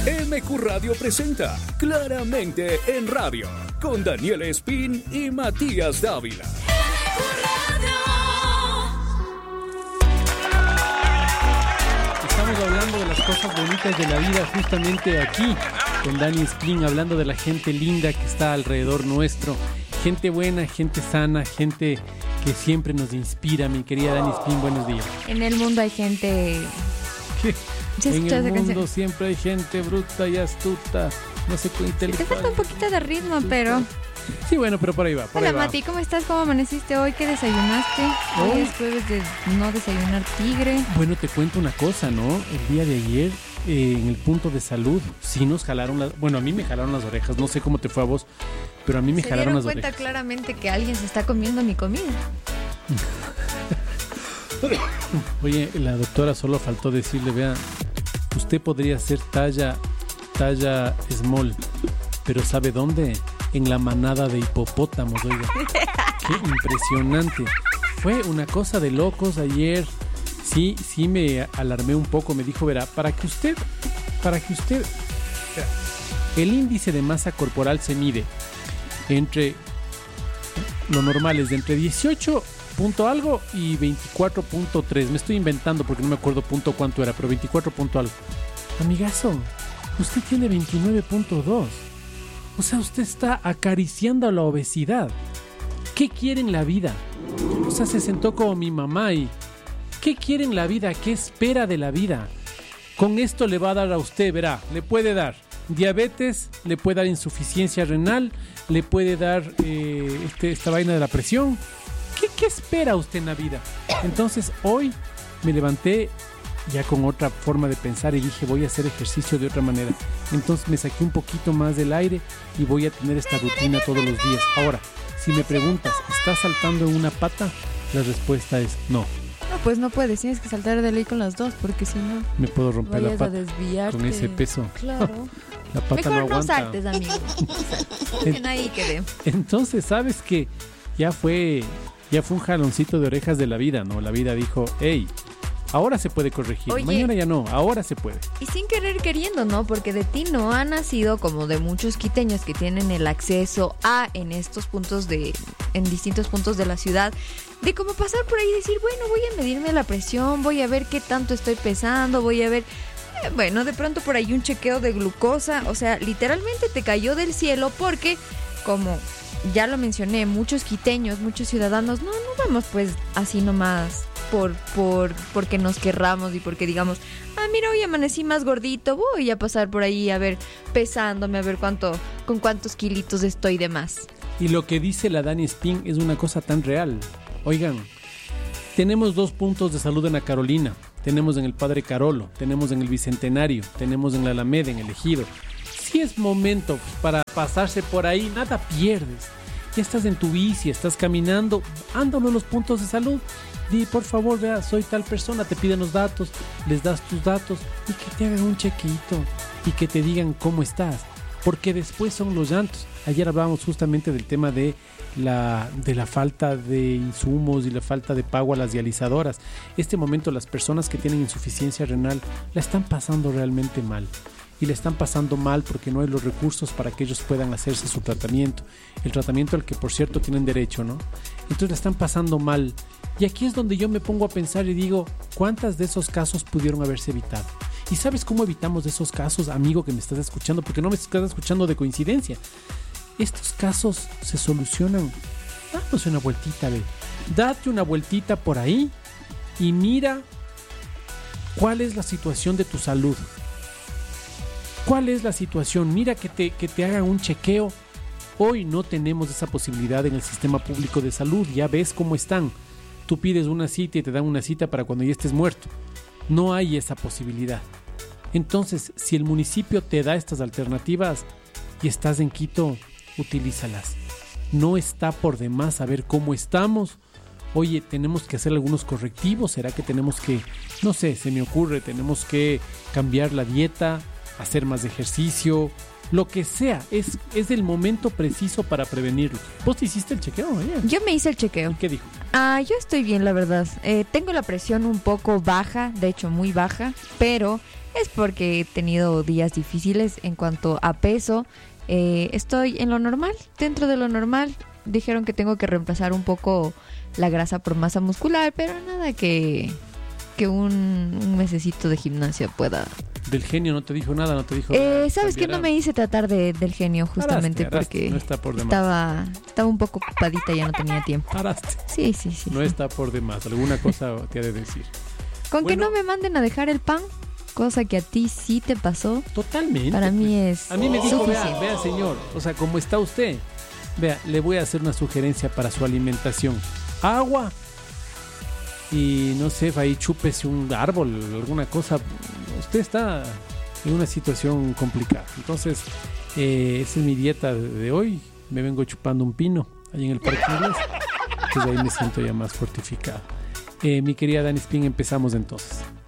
MQ Radio presenta Claramente en Radio con Daniel Espín y Matías Dávila. Estamos hablando de las cosas bonitas de la vida justamente aquí con Dani Espín, hablando de la gente linda que está alrededor nuestro, gente buena, gente sana, gente que siempre nos inspira. Mi querida Dani Espín, buenos días. En el mundo hay gente... ¿Qué? ¿Sí En escuchas el esa mundo canción? siempre hay gente bruta y astuta, no sé qué Te intelectual. falta un poquito de ritmo, pero... Sí, bueno, pero por ahí va, por Hola ahí va. Mati, ¿cómo estás? ¿Cómo amaneciste hoy? ¿Qué desayunaste? Hoy es jueves de no desayunar tigre. Bueno, te cuento una cosa, ¿no? El día de ayer, en el punto de salud, sí nos jalaron las... Bueno, a mí me jalaron las orejas, no sé cómo te fue a vos, pero a mí me Se jalaron dieron las cuenta orejas. claramente que alguien se está comiendo mi comida. Oye, la doctora solo faltó decirle, vea, usted podría ser talla small, pero ¿sabe dónde? En la manada de hipopótamos, oiga. Qué impresionante. Fue una cosa de locos ayer. Sí me alarmé un poco. Me dijo, verá, para que usted, el índice de masa corporal se mide entre, lo normal es de entre 18 punto algo y 24.3. Me estoy inventando porque no me acuerdo punto cuánto era, pero 24 punto algo. Amigazo, usted tiene 29.2. O sea, usted está acariciando a la obesidad. ¿Qué quiere en la vida? O sea, se sentó como mi mamá y... ¿Qué quiere en la vida? ¿Qué espera de la vida? Con esto le va a dar a usted, verá, le puede dar diabetes, le puede dar insuficiencia renal, le puede dar esta vaina de la presión. ¿Qué espera usted en la vida? Entonces, hoy me levanté ya con otra forma de pensar y dije, voy a hacer ejercicio de otra manera. Entonces me saqué un poquito más del aire y voy a tener esta rutina todos los días. Ahora, si me preguntas, ¿estás saltando en una pata? La respuesta es no. No, pues no puedes, tienes que saltar de ley con las dos, porque si no Me puedo romper la vayas a pata desviarte. con ese peso. Claro. La pata Mejor no no aguanta. saltes, amigo. En ahí quedé. Entonces, ¿sabes qué? Ya fue un jaloncito de orejas de la vida, ¿no? La vida dijo, hey, ahora se puede corregir. Oye. Mañana ya no, ahora se puede. Y sin querer queriendo, ¿no? Porque de ti no ha nacido como de muchos quiteños que tienen el acceso a en distintos puntos de la ciudad, de cómo pasar por ahí y decir, bueno, voy a medirme la presión, voy a ver qué tanto estoy pesando, voy a ver, bueno, de pronto por ahí un chequeo de glucosa, o sea, literalmente te cayó del cielo porque, como ya lo mencioné, muchos quiteños, muchos ciudadanos, no vamos pues así nomás porque nos querramos y porque digamos, mira, hoy amanecí más gordito, voy a pasar por ahí a ver, pesándome, a ver con cuántos kilitos estoy de más. Y lo que dice la Dani Espín es una cosa tan real. Oigan, tenemos 2 puntos de salud en la Carolina. Tenemos en el Padre Carolo, tenemos en el Bicentenario, tenemos en la Alameda, en el Ejido. Si es momento para pasarse por ahí, nada pierdes. Ya estás en tu bici, estás caminando, anda a uno de los puntos de salud. Di, por favor, vea, soy tal persona, te piden los datos, les das tus datos y que te hagan un chequito y que te digan cómo estás. Porque después son los llantos. Ayer hablábamos justamente del tema de la falta de insumos y la falta de pago a las dializadoras. Este momento las personas que tienen insuficiencia renal la están pasando realmente mal. Y le están pasando mal porque no hay los recursos para que ellos puedan hacerse su tratamiento. El tratamiento al que, por cierto, tienen derecho, ¿no? Entonces la están pasando mal. Y aquí es donde yo me pongo a pensar y digo, ¿cuántas de esos casos pudieron haberse evitado? ¿Y sabes cómo evitamos esos casos, amigo que me estás escuchando? Porque no me estás escuchando de coincidencia. Estos casos se solucionan. Dándose una vueltita, ve. Date una vueltita por ahí y mira cuál es la situación de tu salud. ¿Cuál es la situación? Mira que te hagan un chequeo. Hoy no tenemos esa posibilidad en el sistema público de salud. Ya ves cómo están. Tú pides una cita y te dan una cita para cuando ya estés muerto. No hay esa posibilidad. Entonces, si el municipio te da estas alternativas y estás en Quito, utilízalas. No está por demás saber cómo estamos. Oye, tenemos que hacer algunos correctivos. ¿Será que tenemos que, no sé, se me ocurre, tenemos que cambiar la dieta, hacer más ejercicio, Lo que sea, es el momento preciso para prevenirlo. ¿Vos te hiciste el chequeo ayer? Yo me hice el chequeo. ¿Y qué dijo? Yo estoy bien, la verdad. Tengo la presión un poco baja, de hecho muy baja, pero es porque he tenido días difíciles en cuanto a peso. Estoy en lo normal, dentro de lo normal. Dijeron que tengo que reemplazar un poco la grasa por masa muscular, pero nada que un mesecito de gimnasia pueda... ¿Del genio no te dijo nada? ¿No te dijo ¿Sabes qué? No me hice tratar del genio justamente porque no está por demás. estaba un poco ocupadita y ya no tenía tiempo. Paraste. Sí. No está por demás. Alguna cosa te ha de decir. Con que no me manden a dejar el pan, cosa que a ti sí te pasó. Totalmente. Para mí es a mí me dijo, suficiente. vea señor, o sea, como está usted, vea, le voy a hacer una sugerencia para su alimentación. Agua. Y no sé, ahí chúpese un árbol, alguna cosa. Usted está en una situación complicada. Entonces, esa es mi dieta de hoy. Me vengo chupando un pino ahí en el Parque Inglés. Entonces ahí me siento ya más fortificado. Mi querida Dani Spin, empezamos entonces.